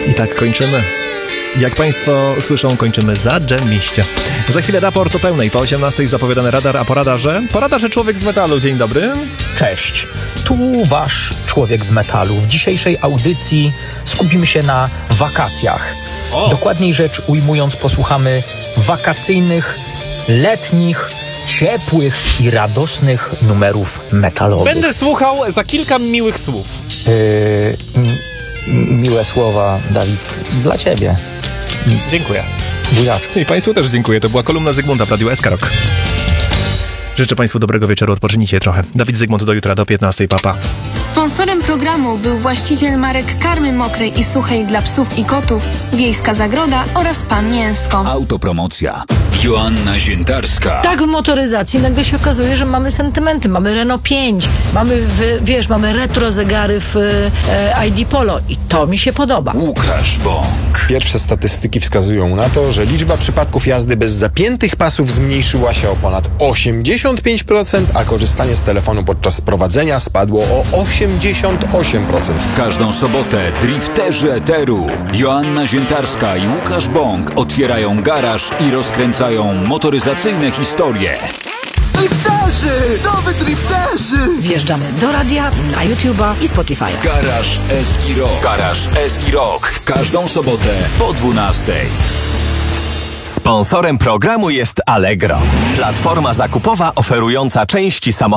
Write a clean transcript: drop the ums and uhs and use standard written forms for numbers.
I tak kończymy. Jak Państwo słyszą, kończymy zadżemiście. Za chwilę raport o pełnej. Po 18:00 zapowiadany radar, a po radarze człowiek z metalu. Dzień dobry. Cześć, tu wasz człowiek z metalu. W dzisiejszej audycji skupimy się na wakacjach. Dokładniej rzecz ujmując, posłuchamy wakacyjnych, letnich, ciepłych i radosnych numerów metalowych. Będę słuchał za kilka miłych słów. Miłe słowa, Dawid, dla ciebie. Dziękuję. Buziaczku. I Państwu też dziękuję. To była kolumna Zygmunta w Radiu SK Rock. Życzę Państwu dobrego wieczoru, odpocznijcie trochę. Dawid Zygmunt, do jutra, do 15:00, papa. Sponsorem programu był właściciel marek karmy mokrej i suchej dla psów i kotów, Wiejska Zagroda oraz Pan Mięsko. Autopromocja. Joanna Ziętarska. Tak, w motoryzacji nagle się okazuje, że mamy sentymenty. Mamy Renault 5, mamy, mamy retro zegary w ID Polo i to mi się podoba. Łukasz Bąk. Pierwsze statystyki wskazują na to, że liczba przypadków jazdy bez zapiętych pasów zmniejszyła się o ponad 85%, a korzystanie z telefonu podczas prowadzenia spadło o 88%. W każdą sobotę drifterzy eteru Joanna Ziętarska i Łukasz Bąk otwierają garaż i rozkręcają motoryzacyjne historie. Drifterzy! Nowy drifterzy! Wjeżdżamy do radia, na YouTube'a i Spotify'a. Garaż Eski Rock. Garaż Eski Rock. W każdą sobotę po 12:00. Sponsorem programu jest Allegro, platforma zakupowa oferująca części samochodów